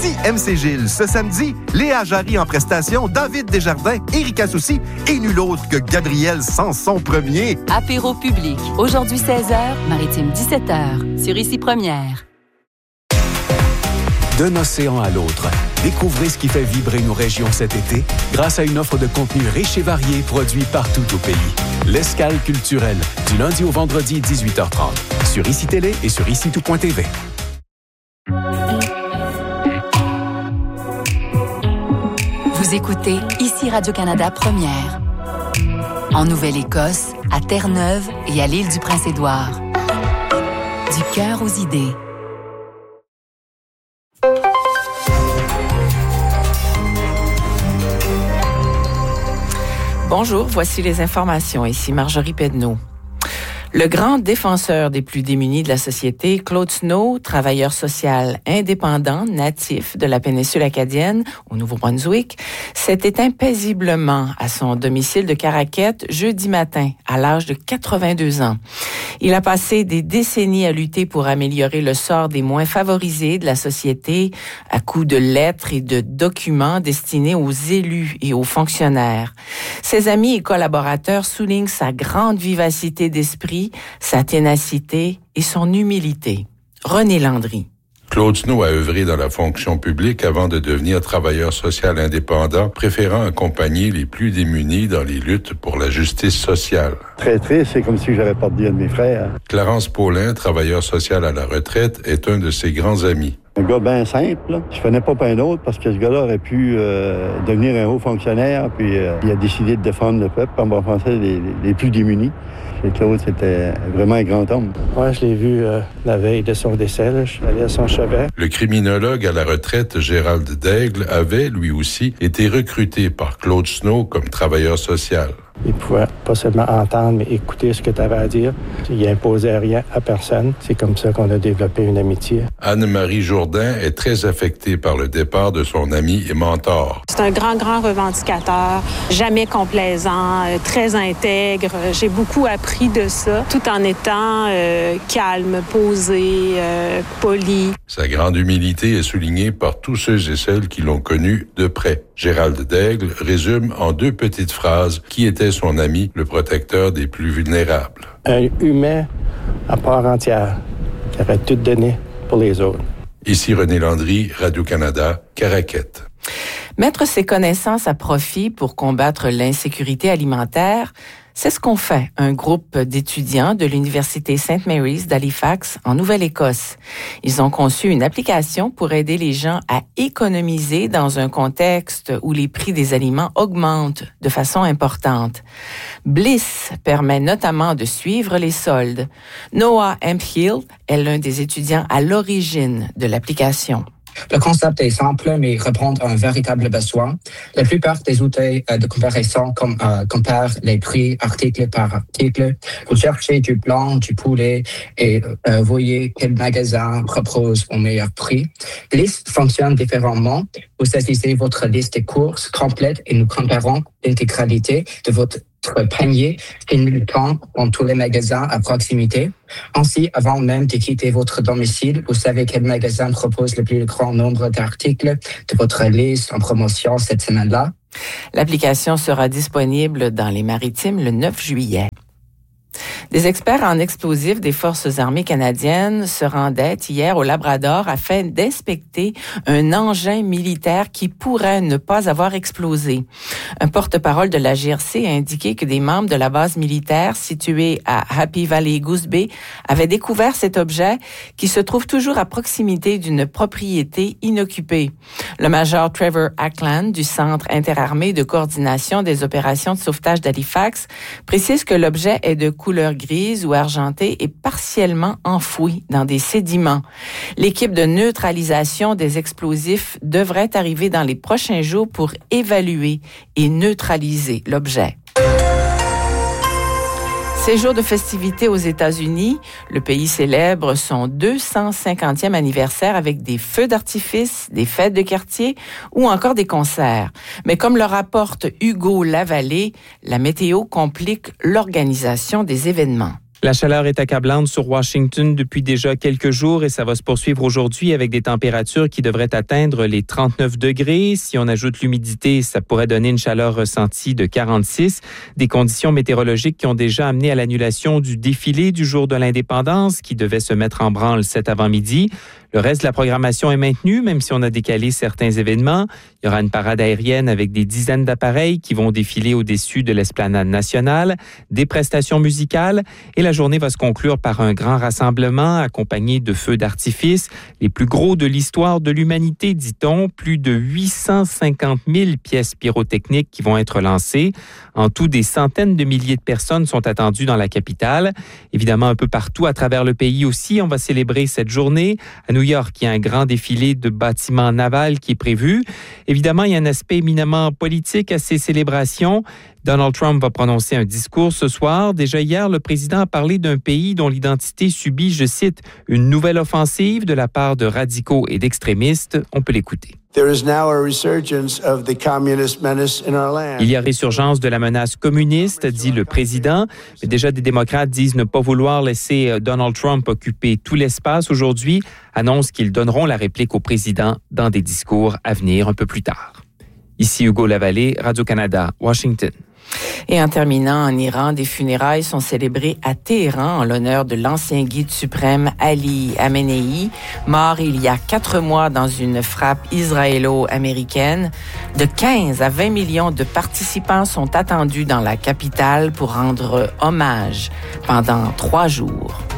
MC Gilles. Ce samedi, Léa Jarry en prestation, David Desjardins, Éric Assouci et nul autre que Gabriel Sanson Premier. Apéro public. Aujourd'hui 16h, Maritime 17h. Sur Ici Première. D'un océan à l'autre, découvrez ce qui fait vibrer nos régions cet été grâce à une offre de contenu riche et varié produit partout au pays. L'Escale culturelle, du lundi au vendredi 18h30, sur ICI Télé et sur ICI-tout.tv. Vous écoutez Ici Radio-Canada Première. En Nouvelle-Écosse, à Terre-Neuve et à l'île du Prince-Édouard. Du cœur aux idées. Bonjour, voici les informations. Ici Marjorie Pedneau. Le grand défenseur des plus démunis de la société, Claude Snow, travailleur social indépendant, natif de la péninsule acadienne, au Nouveau-Brunswick, s'est éteint paisiblement à son domicile de Caraquette jeudi matin, à l'âge de 82 ans. Il a passé des décennies à lutter pour améliorer le sort des moins favorisés de la société à coups de lettres et de documents destinés aux élus et aux fonctionnaires. Ses amis et collaborateurs soulignent sa grande vivacité d'esprit, sa ténacité et son humilité. René Landry. Claude Snow a œuvré dans la fonction publique avant de devenir travailleur social indépendant, préférant accompagner les plus démunis dans les luttes pour la justice sociale. Très triste, c'est comme si j'avais perdu un de mes frères. Clarence Paulin, travailleur social à la retraite, est un de ses grands amis. Un gars bien simple, là. Je connais pas plein d'autres parce que ce gars-là aurait pu devenir un haut fonctionnaire, puis il a décidé de défendre le peuple, en bon français, les plus démunis. Et Claude, c'était vraiment un grand homme. Moi, je l'ai vu la veille de son décès. Là. Je suis allé à son chevet. Le criminologue à la retraite, Gérald Daigle, avait, lui aussi, été recruté par Claude Snow comme travailleur social. Il pouvait pas seulement entendre, mais écouter ce que tu avais à dire. Il imposait rien à personne. C'est comme ça qu'on a développé une amitié. Anne-Marie Jourdain est très affectée par le départ de son ami et mentor. C'est un grand revendicateur, jamais complaisant, très intègre. J'ai beaucoup appris de ça, tout en étant calme, posé, poli. Sa grande humilité est soulignée par tous ceux et celles qui l'ont connu de près. Gérald Daigle résume en 2 petites phrases qui était son ami, le protecteur des plus vulnérables. Un humain à part entière qui aurait tout donné pour les autres. Ici René Landry, Radio-Canada, Caraquette. Mettre ses connaissances à profit pour combattre l'insécurité alimentaire, c'est ce qu'ont fait un groupe d'étudiants de l'Université St. Mary's d'Halifax en Nouvelle-Écosse. Ils ont conçu une application pour aider les gens à économiser dans un contexte où les prix des aliments augmentent de façon importante. Bliss permet notamment de suivre les soldes. Noah Hemphill est l'un des étudiants à l'origine de l'application. Le concept est simple, mais répond à un véritable besoin. La plupart des outils de comparaison comparent les prix article par article. Vous cherchez du blanc, du poulet et voyez quel magasin propose au meilleur prix. Bliss fonctionne différemment. Vous saisissez votre liste de courses complète et nous comparons l'intégralité de votre panier simultan dans tous les magasins à proximité. Ainsi, avant même de quitter votre domicile, vous savez quel magasin propose le plus grand nombre d'articles de votre liste en promotion cette semaine-là. L'application sera disponible dans les Maritimes le 9 juillet. Des experts en explosifs des Forces armées canadiennes se rendaient hier au Labrador afin d'inspecter un engin militaire qui pourrait ne pas avoir explosé. Un porte-parole de la GRC a indiqué que des membres de la base militaire située à Happy Valley Goose Bay avaient découvert cet objet qui se trouve toujours à proximité d'une propriété inoccupée. Le major Trevor Ackland du Centre interarmé de coordination des opérations de sauvetage d'Halifax précise que l'objet est de couleur grise ou argentée et partiellement enfoui dans des sédiments. L'équipe de neutralisation des explosifs devrait arriver dans les prochains jours pour évaluer et neutraliser l'objet. Ces jours de festivités aux États-Unis, le pays célèbre son 250e anniversaire avec des feux d'artifice, des fêtes de quartier ou encore des concerts. Mais comme le rapporte Hugo Lavallée, la météo complique l'organisation des événements. La chaleur est accablante sur Washington depuis déjà quelques jours et ça va se poursuivre aujourd'hui avec des températures qui devraient atteindre les 39 degrés. Si on ajoute l'humidité, ça pourrait donner une chaleur ressentie de 46. Des conditions météorologiques qui ont déjà amené à l'annulation du défilé du jour de l'indépendance qui devait se mettre en branle cet avant-midi. Le reste de la programmation est maintenu, même si on a décalé certains événements. Il y aura une parade aérienne avec des dizaines d'appareils qui vont défiler au-dessus de l'esplanade nationale, des prestations musicales et la journée va se conclure par un grand rassemblement accompagné de feux d'artifice, les plus gros de l'histoire de l'humanité, dit-on. Plus de 850 000 pièces pyrotechniques qui vont être lancées. En tout, des centaines de milliers de personnes sont attendues dans la capitale. Évidemment, un peu partout à travers le pays aussi, on va célébrer cette journée. À New York, il y a un grand défilé de bâtiments navals qui est prévu. Évidemment, il y a un aspect éminemment politique à ces célébrations. Donald Trump va prononcer un discours ce soir. Déjà hier, le président a parlé d'un pays dont l'identité subit, je cite, une nouvelle offensive de la part de radicaux et d'extrémistes. On peut l'écouter. Il y a résurgence de la menace communiste, dit le président. Mais déjà, des démocrates disent ne pas vouloir laisser Donald Trump occuper tout l'espace aujourd'hui, annoncent qu'ils donneront la réplique au président dans des discours à venir un peu plus tard. Ici Hugo Lavallée, Radio-Canada, Washington. Et en terminant, en Iran, des funérailles sont célébrées à Téhéran en l'honneur de l'ancien guide suprême Ali Khamenei, mort il y a 4 mois dans une frappe israélo-américaine. De 15 à 20 millions de participants sont attendus dans la capitale pour rendre hommage pendant 3 jours.